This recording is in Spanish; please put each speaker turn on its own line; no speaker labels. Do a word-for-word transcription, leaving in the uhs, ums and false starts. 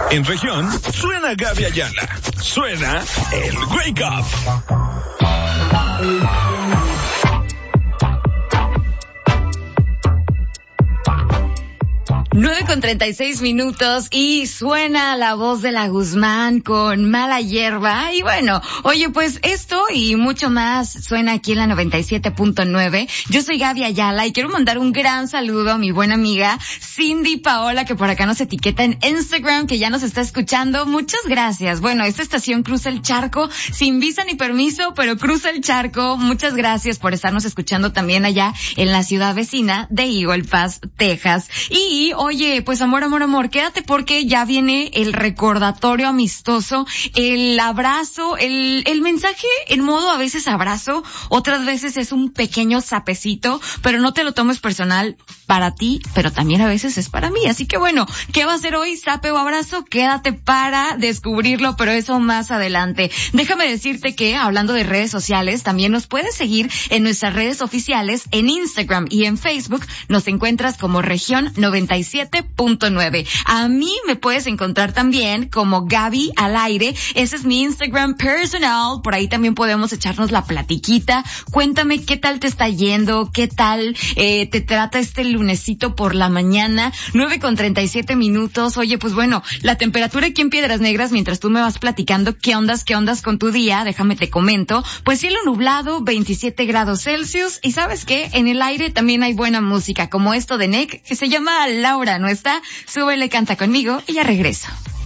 En región, suena Gaby Ayala. Suena el Wake Up.
nueve con treinta y seis minutos y suena la voz de la Guzmán con Mala Hierba. Y bueno, oye, pues esto y mucho más suena aquí en la noventa y siete punto nueve. Yo soy Gaby Ayala y quiero mandar un gran saludo a mi buena amiga Cindy Paola, que por acá nos etiqueta en Instagram, que ya nos está escuchando. Muchas gracias. Bueno, esta estación cruza el charco sin visa ni permiso, pero cruza el charco. Muchas gracias por estarnos escuchando también allá en la ciudad vecina de Eagle Pass, Texas. Y oye, pues amor, amor, amor, quédate porque ya viene el recordatorio amistoso, el abrazo, el, el mensaje en modo a veces abrazo, otras veces es un pequeño sapecito, pero no te lo tomes personal, para ti, pero también a veces es para mí. Así que bueno, ¿qué va a ser hoy? ¿Sape o abrazo? Quédate para descubrirlo, pero eso más adelante. Déjame decirte que, hablando de redes sociales, también nos puedes seguir en nuestras redes oficiales, en Instagram y en Facebook. Nos encuentras como Región noventa y siete punto nueve. A mí me puedes encontrar también como Gaby al aire. Ese es mi Instagram personal. Por ahí también podemos echarnos la platiquita. Cuéntame qué tal te está yendo, qué tal eh, te trata este lunesito por la mañana. nueve con treinta y siete minutos. Oye, pues bueno, la temperatura aquí en Piedras Negras, mientras tú me vas platicando qué ondas, qué ondas con tu día, déjame te comento. Pues cielo nublado, veintisiete grados Celsius. Y ¿sabes qué? En el aire también hay buena música, como esto de N E C, que se llama Laura, ¿no está? Súbele, canta conmigo y ya regreso.